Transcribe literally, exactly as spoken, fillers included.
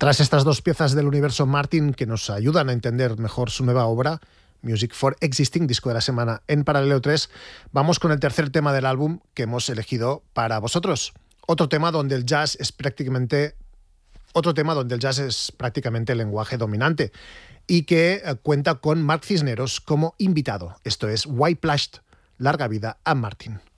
Tras estas dos piezas del universo Martin que nos ayudan a entender mejor su nueva obra, Music for Existing, disco de la semana en Paralelo tres, vamos con el tercer tema del álbum que hemos elegido para vosotros. Otro tema donde el jazz es prácticamente otro tema donde el jazz es prácticamente el lenguaje dominante y que eh, cuenta con Mark Cisneros como invitado. Esto es White Plashed, larga vida a Martin.